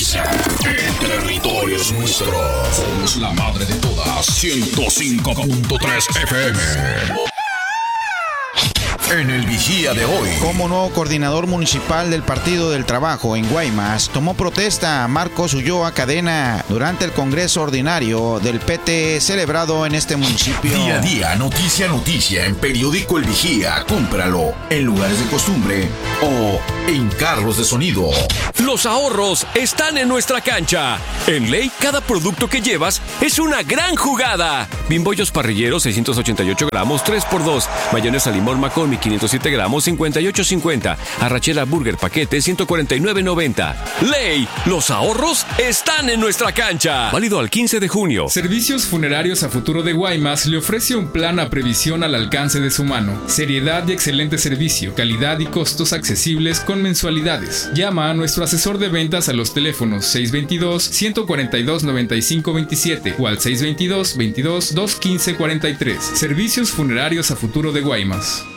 Televisa. El territorio es nuestro. Somos la madre de todas. 105.3 FM. En el Vigía de hoy. Como nuevo coordinador municipal del Partido del Trabajo en Guaymas, tomó protesta Marcos Ulloa Cadena durante el Congreso Ordinario del PT celebrado en este municipio. Día a día, noticia a noticia, en Periódico El Vigía. Cómpralo en lugares de costumbre o en carros de sonido. Los ahorros están en nuestra cancha. En Ley, cada producto que llevas es una gran jugada. Bimbollos parrilleros, 688 gramos, 3x2. Mayonesa limón McCormick, 507 gramos, 58.50. Arrachera Burger paquete, 149.90. Ley, los ahorros están en nuestra cancha. Válido al 15 de junio. Servicios Funerarios a Futuro de Guaymas le ofrece un plan a previsión al alcance de su mano. Seriedad y excelente servicio, calidad y costos accesibles con mensualidades. Llama a nuestro asesor de ventas a los teléfonos 622-142-9527 o al 622-22-215-43. Servicios Funerarios a Futuro de Guaymas.